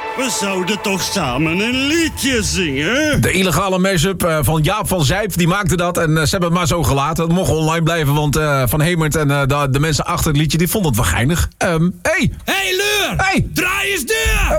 We zouden toch samen een liedje zingen? De illegale mashup van Jaap van Zijp, die maakte dat. En ze hebben het maar zo gelaten. Het mocht online blijven, want Van Hemert en de mensen achter het liedje... die vonden het wel geinig. Hey, Hey, Leur! Hey! Draai eens deur!